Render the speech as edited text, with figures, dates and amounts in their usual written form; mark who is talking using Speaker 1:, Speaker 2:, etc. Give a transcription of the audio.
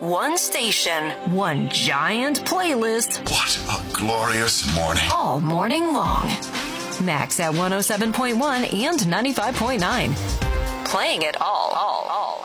Speaker 1: One station, one giant playlist.
Speaker 2: What a glorious morning.
Speaker 1: All morning long. Max at 107.1 and 95.9. Playing it all.